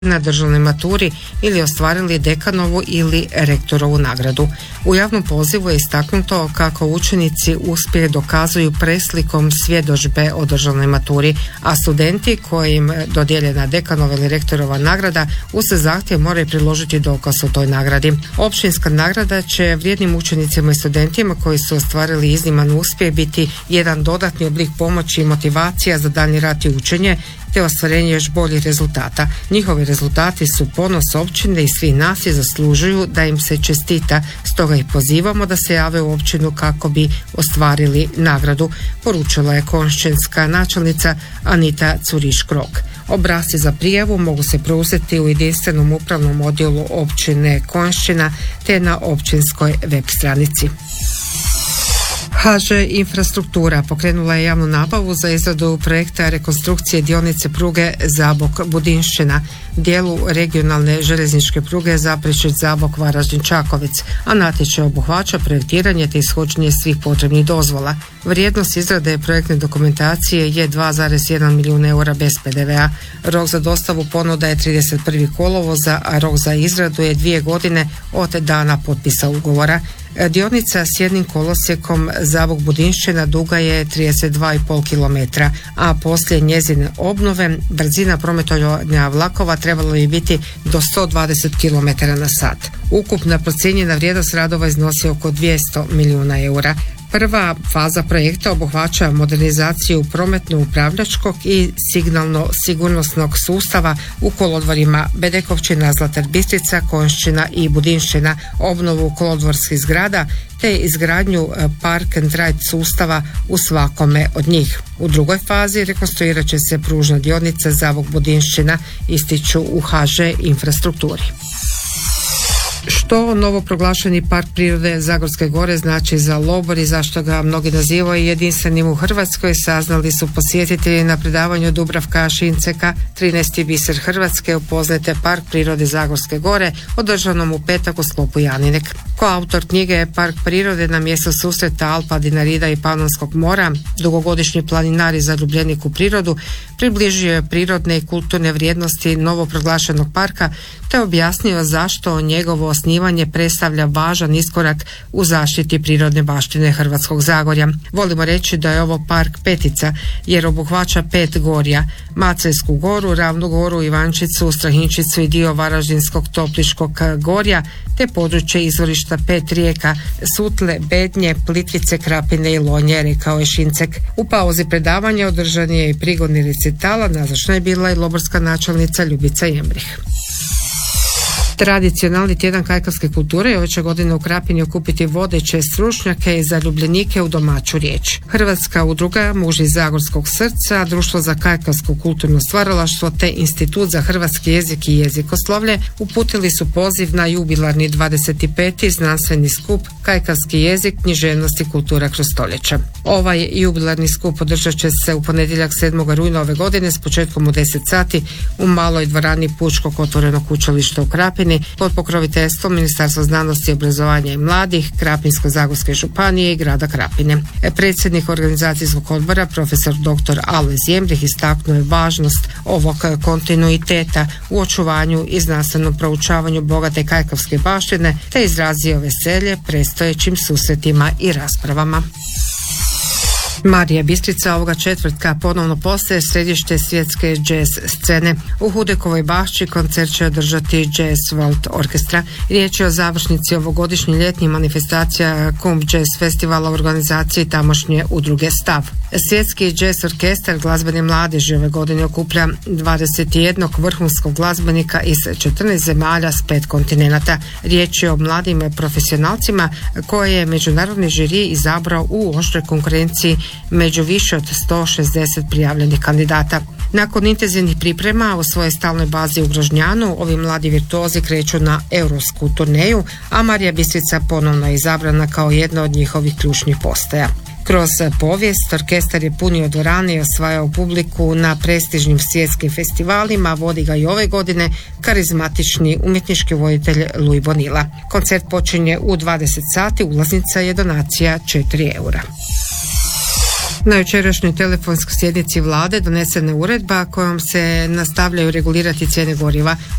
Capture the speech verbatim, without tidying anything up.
na državnoj maturi ili ostvarili dekanovu ili rektorovu nagradu. U javnom pozivu je istaknuto kako učenici uspjeh dokazuju preslikom svjedodžbe o državnoj maturi, a studenti kojim dodijeljena dekanova ili rektorova nagrada uz zahtjev moraju priložiti dokaz o toj nagradi. Općinska nagrada će vrijednim učenicima i studentima koji su ostvarili izniman uspjeh biti jedan dodatni oblik pomoći i motivacija za daljnji rad i učenje te ostvarenje još boljih rezultata. Njihovi rezultati su ponos općine i svi nas i zaslužuju da im se čestita, stoga ih pozivamo da se jave u općinu kako bi ostvarili nagradu, poručila je konjšćanska načelnica Anita Curiš-Krok. Obrasci za prijavu mogu se preuzeti u jedinstvenom upravnom odjelu općine Konjšćina te na općinskoj web stranici. ha že Infrastruktura pokrenula je javnu nabavu za izradu projekta rekonstrukcije dionice pruge Zabok-Budinšćina, dijelu regionalne željezničke pruge Zaprešić-Zabok-Varaždin-Čakovec, a natječaj obuhvaća projektiranje te ishođenje svih potrebnih dozvola. Vrijednost izrade projektne dokumentacije je dva zarez jedan milijun eura bez pe de ve a. Rok za dostavu ponuda je trideset prvog kolovoza, a rok za izradu je dvije godine od dana potpisa ugovora. Dionica s jednim kolosijekom Zabok-Budinšćina duga je trideset dva zarez pet kilometara, a poslije njezine obnove brzina prometovanja vlakova trebalo bi biti do sto dvadeset kilometara na sat. Ukupna procijenjena vrijednost radova iznosi oko dvjesto milijuna eura. Prva faza projekta obuhvaća modernizaciju prometno-upravljačkog i signalno-sigurnosnog sustava u kolodvorima Bedekovčina, Zlatar Bistrica, Konjšćina i Budinšćina, obnovu kolodvorskih zgrada te izgradnju park and ride sustava u svakome od njih. U drugoj fazi rekonstruirat će se pružna dionica Zabok-Budinšćina, ističu u ha že Infrastrukturi. Što novoproglašeni park prirode Zagorske gore znači za Lobor i zašto ga mnogi nazivaju jedinstvenim u Hrvatskoj, saznali su posjetitelji na predavanju Dubravka Šinceka, trinaesti biser Hrvatske, upoznajte park prirode Zagorske gore, održanom u petak u sklopu Janinek. Koautor knjige je Park prirode na mjestu susreta Alpa, Dinarida i Panonskog mora, dugogodišnji planinar i zaljubljenik u prirodu, približio je prirodne i kulturne vrijednosti novoproglašenog parka te objasnio zašto njegovo osnivanje predstavlja važan iskorak u zaštiti prirodne baštine Hrvatskog Zagorja. Volimo reći da je ovo park petica jer obuhvaća pet gorja: Maceljsku goru, Ravnu goru, Ivančicu, Strahinčicu i dio Varaždinskog Topliškog gorja te područje izvorišta pet rijeka Sutle, Bednje, Plitvice, Krapine i Lonje, rekao je Šincek. U pauzi predavanja održan je i prigodni recitala, nazočna je bila i loborska načelnica Ljubica Jemrih. Tradicionalni tjedan kajkavske kulture je ove će godine u Krapini okupiti vodeće stručnjake i zaljubljenike u domaću riječ. Hrvatska udruga Muži Zagorskog srca, Društvo za kajkavsko kulturno stvaralaštvo te Institut za hrvatski jezik i jezikoslovlje uputili su poziv na jubilarni dvadeset peti znanstveni skup Kajkavski jezik, književnost i kultura kroz stoljeća. Ovaj jubilarni skup održat će se u ponedjeljak sedmog rujna ove godine s početkom u deset sati u maloj dvorani Pučkog otvorenog učilišta u Krapini pod pokroviteljstvom Ministarstva znanosti, obrazovanja i mladih, Krapinsko-zagorske županije i grada Krapine. Predsjednik organizacijskog odbora, profesor doktor Alojz Jemrih, istaknuo je važnost ovog kontinuiteta u očuvanju i znanstvenom proučavanju bogate kajkavske baštine te izrazio veselje predstojećim susretima i raspravama. Marija Bistrica ovoga četvrtka ponovno postaje središte svjetske jazz scene. U Hudekovoj bašči koncert će održati Jazz World Orkestra. Riječ je o završnici ovogodišnje ljetnje manifestacija Kumb Jazz Festivala u organizaciji tamošnje udruge Stav. Svjetski jazz orkestar glazbene mladeži ove godine okuplja dvadeset jednog vrhunskog glazbenika iz četrnaest zemalja s pet kontinenata. Riječ je o mladim profesionalcima koje je međunarodni žiri izabrao u oštroj konkurenciji među više od sto šezdeset prijavljenih kandidata. Nakon intenzivnih priprema u svojoj stalnoj bazi u Grožnjanu, ovi mladi virtuozi kreću na europsku turneju, a Marija Bistrica ponovno je izabrana kao jedna od njihovih ključnih postaja. Kroz povijest orkestar je punio dvorane i osvajao publiku na prestižnim svjetskim festivalima, vodi ga i ove godine karizmatični umjetnički voditelj Louis Bonilla. Koncert počinje u dvadeset sati, ulaznica je donacija četiri eura. Na jučerašnjoj telefonskoj sjednici vlade donesena je uredba kojom se nastavljaju regulirati cijene goriva.